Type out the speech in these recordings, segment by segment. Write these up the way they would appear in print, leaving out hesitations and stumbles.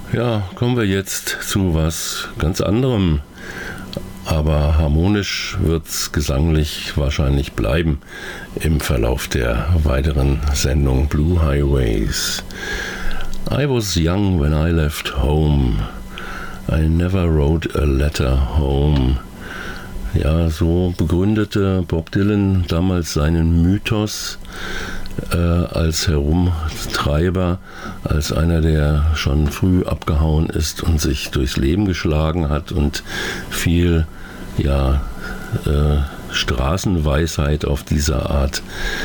Ja, kommen wir jetzt zu was ganz anderem. Aber harmonisch wird's gesanglich wahrscheinlich bleiben im Verlauf der weiteren Sendung Blue Highways. I was young when I left home. I never wrote a letter home. Ja, so begründete Bob Dylan damals seinen Mythos als Herumtreiber, als einer, der schon früh abgehauen ist und sich durchs Leben geschlagen hat und viel Straßenweisheit auf diese Art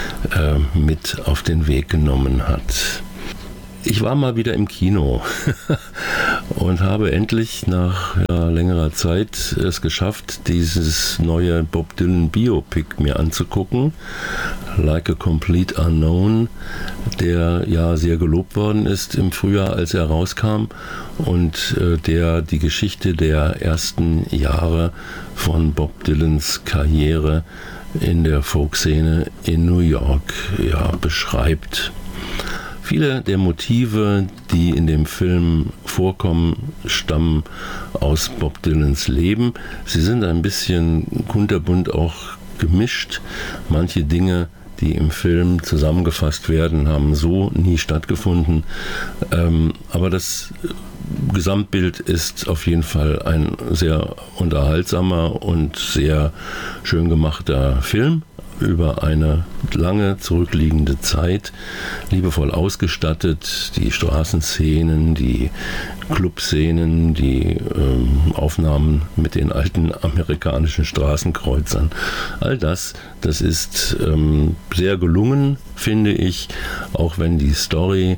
mit auf den Weg genommen hat. Ich war mal wieder im Kino und habe endlich nach längerer Zeit es geschafft, dieses neue Bob Dylan Biopic mir anzugucken, Like a Complete Unknown, der ja sehr gelobt worden ist im Frühjahr, als er rauskam und der die Geschichte der ersten Jahre von Bob Dylans Karriere in der Folkszene in New York beschreibt. Viele der Motive, die in dem Film vorkommen, stammen aus Bob Dylans Leben. Sie sind ein bisschen kunterbunt auch gemischt. Manche Dinge, die im Film zusammengefasst werden, haben so nie stattgefunden. Aber das Gesamtbild ist auf jeden Fall ein sehr unterhaltsamer und sehr schön gemachter Film über eine lange zurückliegende Zeit, liebevoll ausgestattet, die Straßenszenen, die Clubszenen, die Aufnahmen mit den alten amerikanischen Straßenkreuzern. All das ist sehr gelungen, finde ich, auch wenn die Story,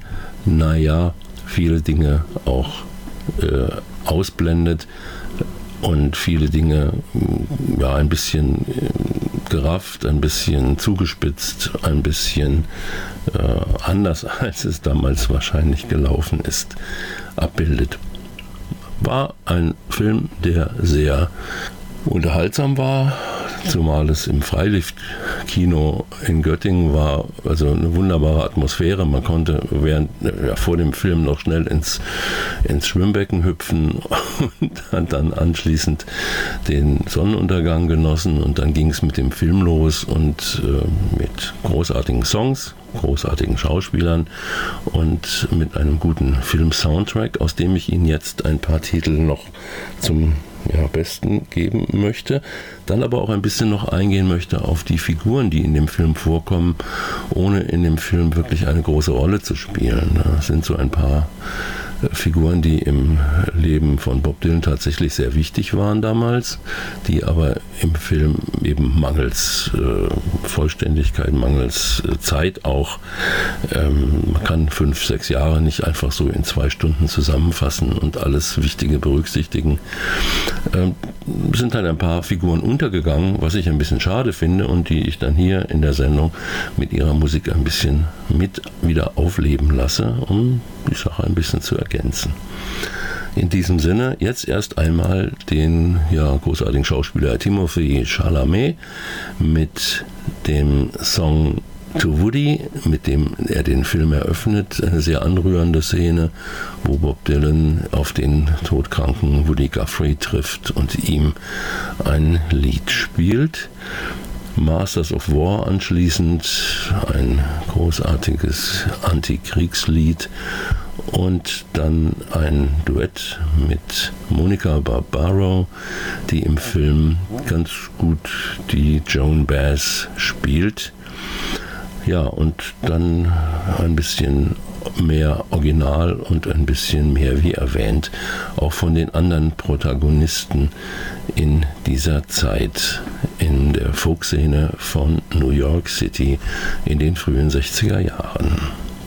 viele Dinge auch ausblendet und viele Dinge ein bisschen gerafft, ein bisschen zugespitzt, ein bisschen anders, als es damals wahrscheinlich gelaufen ist, abbildet. War ein Film, der sehr unterhaltsam war, zumal es im Freiliftkino in Göttingen war, also eine wunderbare Atmosphäre. Man konnte vor dem Film noch schnell ins Schwimmbecken hüpfen und hat dann anschließend den Sonnenuntergang genossen und dann ging es mit dem Film los und mit großartigen Songs, großartigen Schauspielern und mit einem guten Film-Soundtrack, aus dem ich Ihnen jetzt ein paar Titel noch zum Besten geben möchte, dann aber auch ein bisschen noch eingehen möchte auf die Figuren, die in dem Film vorkommen, ohne in dem Film wirklich eine große Rolle zu spielen. Das sind so ein paar Figuren, die im Leben von Bob Dylan tatsächlich sehr wichtig waren damals, die aber im Film eben mangels Vollständigkeit, mangels Zeit auch, man kann 5-6 Jahre nicht einfach so in 2 Stunden zusammenfassen und alles Wichtige berücksichtigen. Sind halt ein paar Figuren untergegangen, was ich ein bisschen schade finde und die ich dann hier in der Sendung mit ihrer Musik ein bisschen mit wieder aufleben lasse, um die Sache ein bisschen zu ergänzen. In diesem Sinne jetzt erst einmal den großartigen Schauspieler Timothée Chalamet mit dem Song To Woody, mit dem er den Film eröffnet, eine sehr anrührende Szene, wo Bob Dylan auf den todkranken Woody Guthrie trifft und ihm ein Lied spielt. Masters of War anschließend, ein großartiges Antikriegslied und dann ein Duett mit Monica Barbaro, die im Film ganz gut die Joan Baez spielt. Ja, und dann ein bisschen mehr Original und ein bisschen mehr, wie erwähnt, auch von den anderen Protagonisten in dieser Zeit in der Folkszene von New York City in den frühen 60er Jahren.